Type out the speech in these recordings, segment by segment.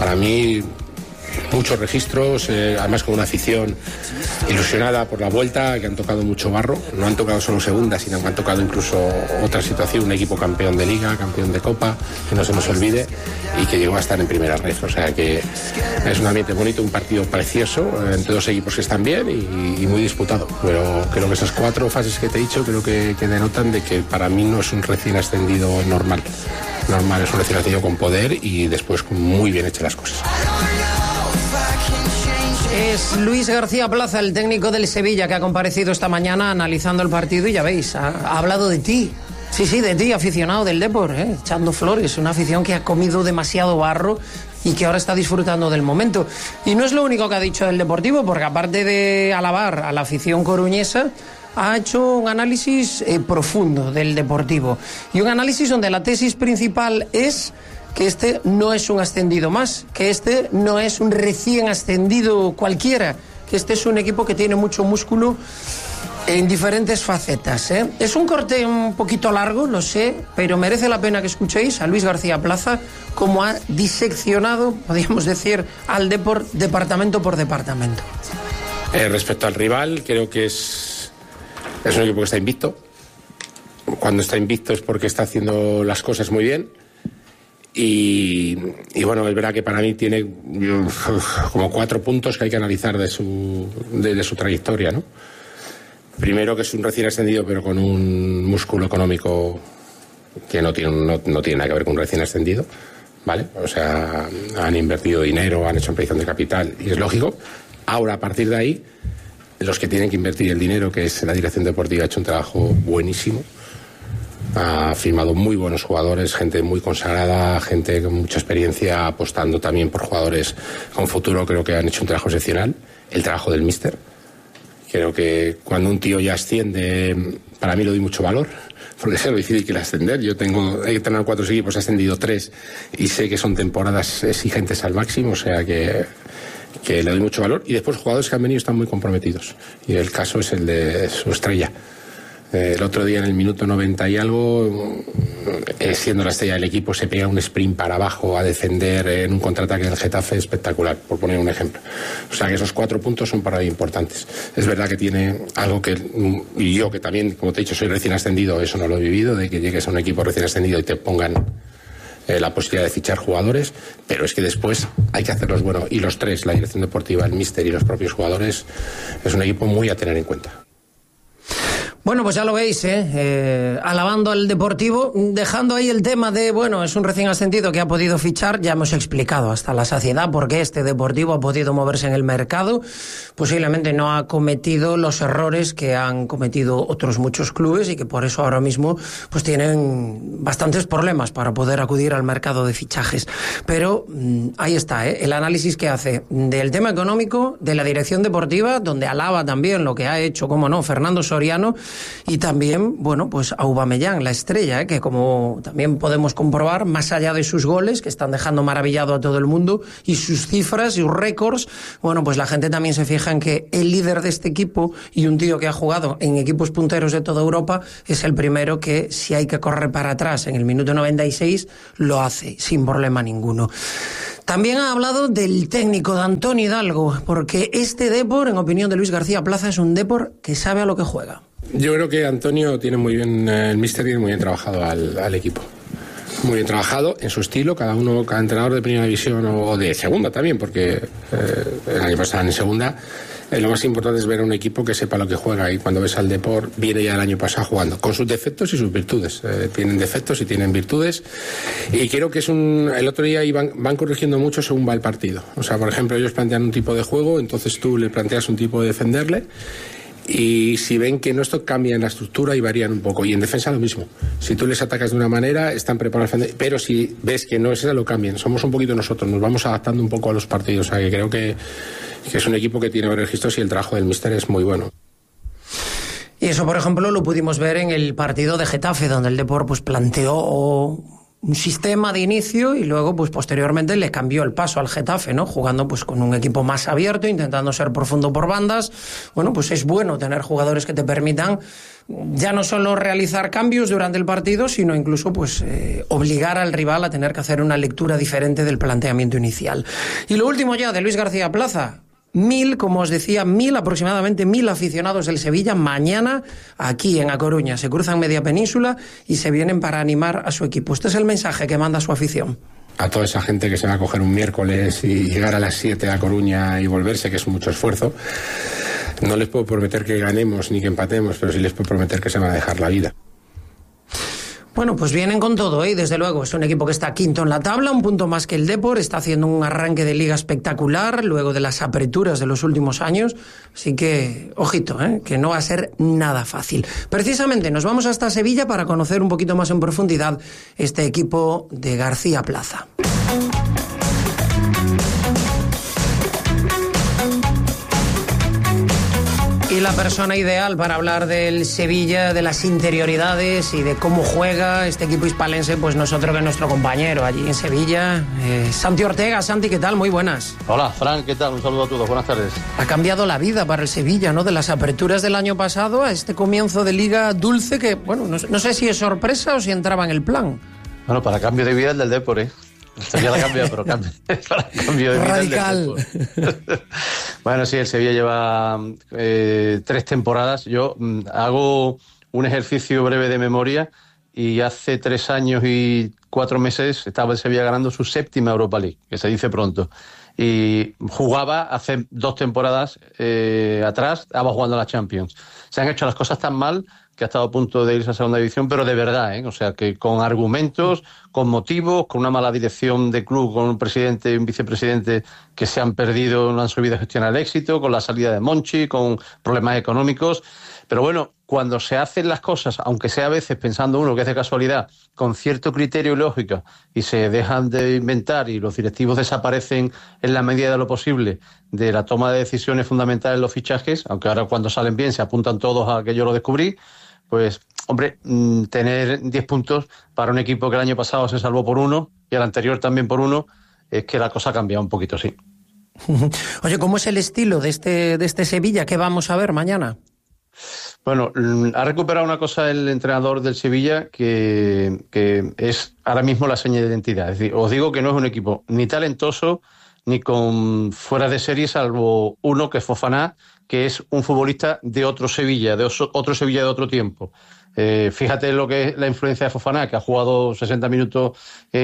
Para mí, muchos registros, además con una afición ilusionada por la vuelta, que han tocado mucho barro. No han tocado solo segunda, sino que han tocado incluso otra situación, un equipo campeón de Liga, campeón de Copa, que no se nos olvide, y que llegó a estar en primera red. O sea que es un ambiente bonito, un partido precioso, entre dos equipos que están bien y muy disputado. Pero creo que esas 4 fases que te he dicho creo que denotan de que para mí no es un recién ascendido normal. Normal, es un recién ascendido con poder y después muy bien hechas las cosas. Es Luis García Plaza, el técnico del Sevilla, que ha comparecido esta mañana analizando el partido y ya veis, ha hablado de ti. Sí, de ti, aficionado del Depor, echando flores, una afición que ha comido demasiado barro y que ahora está disfrutando del momento. Y no es lo único que ha dicho del Deportivo, porque aparte de alabar a la afición coruñesa, ha hecho un análisis profundo del Deportivo. Y un análisis donde la tesis principal es que este no es un ascendido más, que este no es un recién ascendido cualquiera, que este es un equipo que tiene mucho músculo en diferentes facetas. Es un corte un poquito largo, lo sé, pero merece la pena que escuchéis a Luis García Plaza cómo ha diseccionado, podríamos decir, al Depor departamento por departamento. Respecto al rival, creo que es un equipo que está invicto. Cuando está invicto es porque está haciendo las cosas muy bien. Y bueno, es verdad que para mí tiene como 4 puntos que hay que analizar de su trayectoria, ¿no? Primero, que es un recién ascendido pero con un músculo económico que no tiene nada que ver con un recién ascendido, ¿vale? O sea, han invertido dinero, han hecho ampliación de capital y es lógico. Ahora, a partir de ahí, los que tienen que invertir el dinero, que es la dirección deportiva, ha hecho un trabajo buenísimo. Ha firmado muy buenos jugadores, gente muy consagrada, gente con mucha experiencia, apostando también por jugadores con futuro. Creo que han hecho un trabajo excepcional. El trabajo del míster. Creo que cuando un tío ya asciende, para mí le doy mucho valor, porque sé lo difícil que es ascender. He entrenado 4 equipos, he ascendido 3 y sé que son temporadas exigentes al máximo, o sea que le doy mucho valor. Y después jugadores que han venido están muy comprometidos. Y el caso es el de su estrella. El otro día en el minuto 90 y algo, siendo la estrella del equipo, se pega un sprint para abajo a defender en un contraataque del Getafe espectacular, por poner un ejemplo. O sea que esos 4 puntos son para mí importantes. Es verdad que tiene algo que, y yo que también, como te he dicho, soy recién ascendido, eso no lo he vivido, de que llegues a un equipo recién ascendido y te pongan la posibilidad de fichar jugadores, pero es que después hay que hacerlos bueno. Y los 3, la dirección deportiva, el míster y los propios jugadores, es un equipo muy a tener en cuenta. Bueno, pues ya lo veis, alabando al Deportivo, dejando ahí el tema de, bueno, es un recién ascendido que ha podido fichar. Ya hemos explicado hasta la saciedad por qué este Deportivo ha podido moverse en el mercado. Posiblemente no ha cometido los errores que han cometido otros muchos clubes y que por eso ahora mismo pues tienen bastantes problemas para poder acudir al mercado de fichajes. Pero ahí está, el análisis que hace del tema económico, de la dirección deportiva, donde alaba también lo que ha hecho, cómo no, Fernando Soriano. Y también, bueno, pues Aubameyang, la estrella, que como también podemos comprobar, más allá de sus goles, que están dejando maravillado a todo el mundo, y sus cifras y sus récords, bueno, pues la gente también se fija en que el líder de este equipo y un tío que ha jugado en equipos punteros de toda Europa es el primero que, si hay que correr para atrás en el minuto 96, lo hace sin problema ninguno. También ha hablado del técnico, de Antonio Hidalgo, porque este Depor, en opinión de Luis García Plaza, es un Depor que sabe a lo que juega. Yo creo que Antonio tiene muy bien, el míster tiene muy bien trabajado al equipo. Muy bien trabajado en su estilo, cada entrenador de primera división o de segunda también, porque el año pasado estaban en segunda. Lo más importante es ver a un equipo que sepa lo que juega, y cuando ves al Depor, viene ya el año pasado jugando, con sus defectos y sus virtudes. Tienen defectos y tienen virtudes, y creo que el otro día van corrigiendo mucho según va el partido. O sea, por ejemplo, ellos plantean un tipo de juego, entonces tú le planteas un tipo de defenderle, y si ven que no, esto cambia en la estructura y varían un poco. Y en defensa lo mismo. Si tú les atacas de una manera, están preparados a defender, pero si ves que no es esa, lo cambian. Somos un poquito nosotros, nos vamos adaptando un poco a los partidos. O sea, que creo que es un equipo que tiene varios registros y el trabajo del míster es muy bueno. Y eso, por ejemplo, lo pudimos ver en el partido de Getafe, donde el Depor pues planteó un sistema de inicio y luego pues posteriormente le cambió el paso al Getafe, ¿no? Jugando pues con un equipo más abierto, intentando ser profundo por bandas. Bueno, pues es bueno tener jugadores que te permitan ya no solo realizar cambios durante el partido, sino incluso pues obligar al rival a tener que hacer una lectura diferente del planteamiento inicial. Y lo último ya de Luis García Plaza. 1.000, como os decía, aproximadamente 1.000 aficionados del Sevilla mañana aquí en A Coruña. Se cruzan media península y se vienen para animar a su equipo. Este es el mensaje que manda su afición. A toda esa gente que se va a coger un miércoles y llegar a las 7 a Coruña y volverse, que es mucho esfuerzo, no les puedo prometer que ganemos ni que empatemos, pero sí les puedo prometer que se van a dejar la vida. Bueno, pues vienen con todo, ¿eh? Desde luego, es un equipo que está quinto en la tabla, un punto más que el Depor, está haciendo un arranque de liga espectacular, luego de las aperturas de los últimos años, así que, ojito, que no va a ser nada fácil. Precisamente, nos vamos hasta Sevilla para conocer un poquito más en profundidad este equipo de García Plaza. Y la persona ideal para hablar del Sevilla, de las interioridades y de cómo juega este equipo hispalense, pues nosotros que nuestro compañero allí en Sevilla, Santi Ortega. Santi, ¿qué tal? Muy buenas. Hola, Fran, ¿qué tal? Un saludo a todos, buenas tardes. Ha cambiado la vida para el Sevilla, ¿no? De las aperturas del año pasado a este comienzo de liga dulce que, bueno, no sé si es sorpresa o si entraba en el plan. Bueno, para cambio de vida el del Depor, ¿eh? Sevilla la cambia, pero para cambio de vida radical. Bueno, sí, el Sevilla lleva 3 temporadas. Yo hago un ejercicio breve de memoria y hace 3 años y 4 meses estaba el Sevilla ganando su 7ª Europa League, que se dice pronto. Y jugaba hace 2 temporadas atrás, estaba jugando a la Champions. Se han hecho las cosas tan mal que ha estado a punto de irse a segunda división, pero de verdad, o sea, que con argumentos, con motivos, con una mala dirección de club, con un presidente y un vicepresidente que se han perdido, no han sabido gestionar el éxito, con la salida de Monchi, con problemas económicos. Pero bueno, cuando se hacen las cosas, aunque sea a veces pensando uno que es de casualidad, con cierto criterio y lógica, y se dejan de inventar y los directivos desaparecen en la medida de lo posible de la toma de decisiones fundamentales en los fichajes, aunque ahora cuando salen bien se apuntan todos a que yo lo descubrí, pues, hombre, tener 10 puntos para un equipo que el año pasado se salvó por 1 y el anterior también por 1, es que la cosa ha cambiado un poquito, sí. Oye, ¿cómo es el estilo de este Sevilla que vamos a ver mañana? Bueno, ha recuperado una cosa el entrenador del Sevilla que es ahora mismo la seña de identidad. Es decir, os digo que no es un equipo ni talentoso ni con fuera de serie, salvo uno que es Fofana, que es un futbolista de otro Sevilla, de otro tiempo. Fíjate lo que es la influencia de Fofana, que ha jugado 60 minutos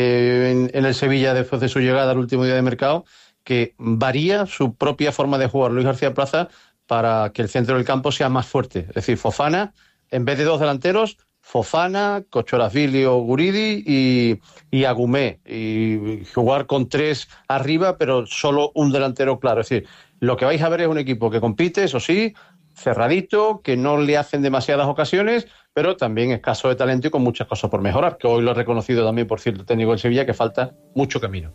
en el Sevilla después de su llegada al último día de mercado, que varía su propia forma de jugar Luis García Plaza para que el centro del campo sea más fuerte. Es decir, Fofana, en vez de 2 delanteros, Fofana, Cochorazvili o Guridi y Agumé, y jugar con 3 arriba, pero solo un delantero claro. Es decir, lo que vais a ver es un equipo que compite, eso sí, cerradito, que no le hacen demasiadas ocasiones, pero también escaso de talento y con muchas cosas por mejorar, que hoy lo he reconocido también por cierto técnico del Sevilla, que falta mucho camino.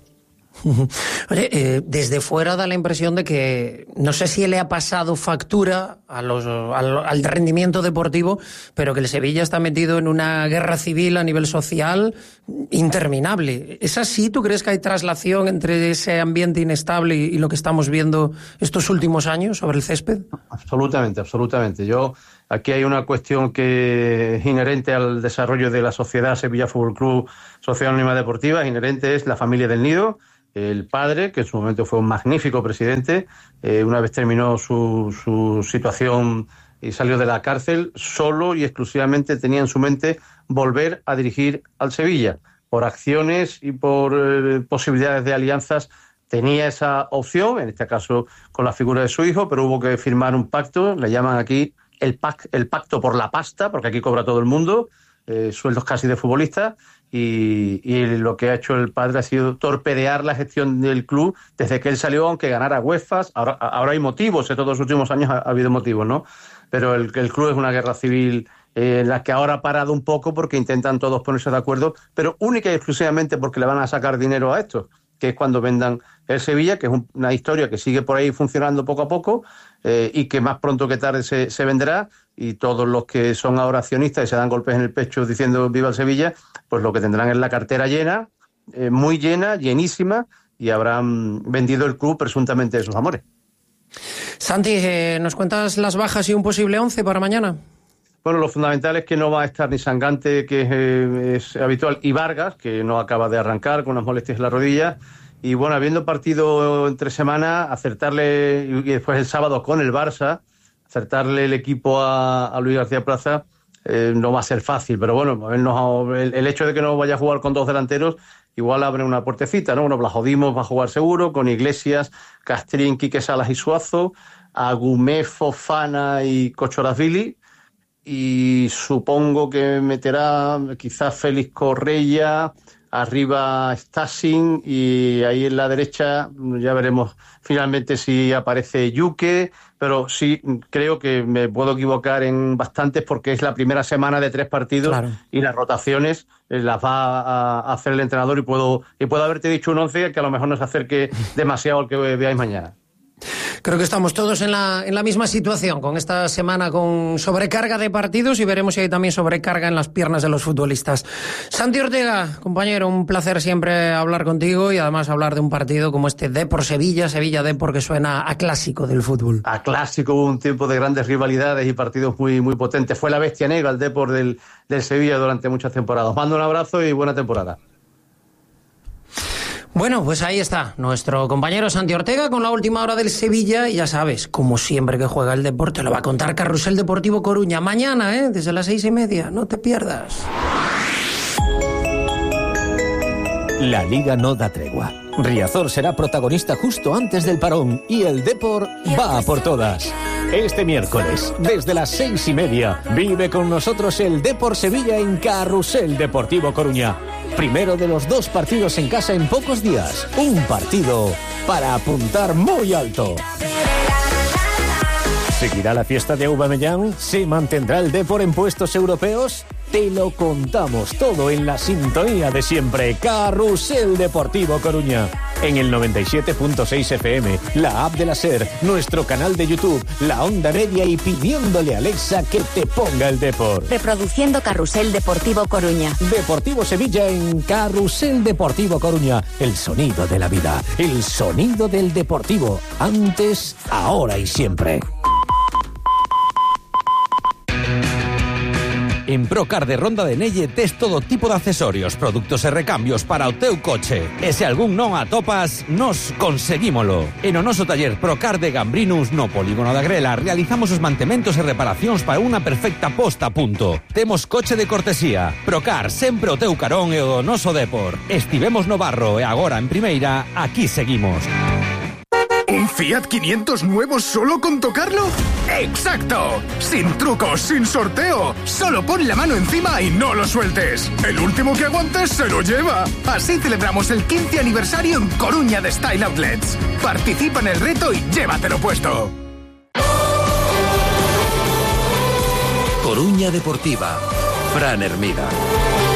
Oye, desde fuera da la impresión de que no sé si le ha pasado factura al rendimiento deportivo, pero que el Sevilla está metido en una guerra civil a nivel social interminable. ¿Es así? ¿Tú crees que hay traslación entre ese ambiente inestable y lo que estamos viendo estos últimos años sobre el césped? Absolutamente. Aquí hay una cuestión que es inherente al desarrollo de la sociedad Sevilla Fútbol Club, Sociedad Anónima Deportiva, inherente es la familia del Nido. El padre, que en su momento fue un magnífico presidente, una vez terminó su situación y salió de la cárcel, solo y exclusivamente tenía en su mente volver a dirigir al Sevilla. Por acciones y por posibilidades de alianzas tenía esa opción, en este caso con la figura de su hijo, pero hubo que firmar un pacto, le llaman aquí el pacto por la pasta, porque aquí cobra todo el mundo, sueldos casi de futbolista, y lo que ha hecho el padre ha sido torpedear la gestión del club desde que él salió, aunque ganara UEFAs. Ahora hay motivos, en todos los últimos años ha habido motivos, ¿no? Pero el club es una guerra civil en la que ahora ha parado un poco porque intentan todos ponerse de acuerdo, pero única y exclusivamente porque le van a sacar dinero a esto, que es cuando vendan el Sevilla, que es una historia que sigue por ahí funcionando poco a poco y que más pronto que tarde se venderá, y todos los que son ahora accionistas y se dan golpes en el pecho diciendo viva el Sevilla, pues lo que tendrán es la cartera llena, muy llena, llenísima, y habrán vendido el club presuntamente de sus amores. Santi, ¿nos cuentas las bajas y un posible 11 para mañana? Bueno, lo fundamental es que no va a estar ni Sangante, que es habitual, y Vargas, que no acaba de arrancar con unas molestias en la rodilla. Y bueno, habiendo partido entre semana, acertarle, y después el sábado con el Barça, acertarle el equipo a Luis García Plaza no va a ser fácil. Pero bueno, el hecho de que no vaya a jugar con dos delanteros igual abre una puertecita, ¿no? Bueno, Blajodimos va a jugar seguro, con Iglesias, Castrín, Quique Salas y Suazo, Agumé, Fofana y Cochorazvili. Y supongo que meterá quizás Félix Correia, arriba Stasin, y ahí en la derecha ya veremos finalmente si aparece Yuque, pero sí creo que me puedo equivocar en bastantes porque es la primera semana de 3 partidos, claro, y las rotaciones las va a hacer el entrenador, y puedo haberte dicho un 11 que a lo mejor no se acerque demasiado al que veáis mañana. Creo que estamos todos en la misma situación, con esta semana con sobrecarga de partidos, y veremos si hay también sobrecarga en las piernas de los futbolistas. Santi Ortega, compañero, un placer siempre hablar contigo, y además hablar de un partido como este Depor Sevilla Depor, que suena a clásico del fútbol. A clásico, hubo un tiempo de grandes rivalidades y partidos muy, muy potentes. Fue la bestia negra el Depor del Sevilla durante muchas temporadas. Mando un abrazo y buena temporada. Bueno, pues ahí está nuestro compañero Santi Ortega con la última hora del Sevilla, y ya sabes, como siempre que juega el deporte, lo va a contar Carrusel Deportivo Coruña mañana, desde las 6:30, no te pierdas. La Liga no da tregua. Riazor será protagonista justo antes del parón, y el Depor va a por todas. Este miércoles, desde las 6:30, vive con nosotros el Depor Sevilla en Carrusel Deportivo Coruña. Primero de los 2 partidos en casa en pocos días. Un partido para apuntar muy alto. ¿Seguirá la fiesta de Aubameyang? ¿Se mantendrá el Depor en puestos europeos? Te lo contamos todo en la sintonía de siempre. Carrusel Deportivo Coruña. En el 97.6 FM, la app de la SER, nuestro canal de YouTube, la Onda Media, y pidiéndole a Alexa que te ponga el Depor. Reproduciendo Carrusel Deportivo Coruña. Deportivo Sevilla en Carrusel Deportivo Coruña. El sonido de la vida, el sonido del deportivo. Antes, ahora y siempre. En Procar de Ronda de Nelle tes todo tipo de accesorios, produtos e recambios para o teu coche. E se algún non atopas, nos conseguímolo. En o noso taller Procar de Gambrinus, no Polígono da Grela, realizamos os mantementos e reparacións para unha perfecta posta a punto. Temos coche de cortesía. Procar, sempre o teu carón e o do noso Depor. Estivemos no Barro e agora en Primeira, aquí seguimos. ¿Un Fiat 500 nuevo solo con tocarlo? ¡Exacto! Sin trucos, sin sorteo. Solo pon la mano encima y no lo sueltes. El último que aguantes se lo lleva. Así celebramos el 15 aniversario en Coruña de Style Outlets. Participa en el reto y llévatelo puesto. Coruña Deportiva. Fran Hermida.